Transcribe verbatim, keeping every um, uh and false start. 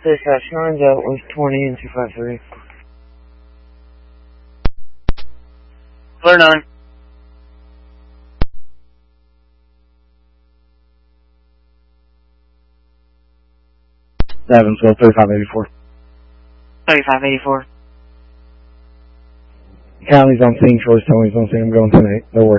Dispatch nine Delta was twenty and two five three. Clear nine. Evansville, thirty-five eighty-four. thirty-five eighty-four. County's on scene, Troy's telling me he's on scene. I'm going tonight. No worries.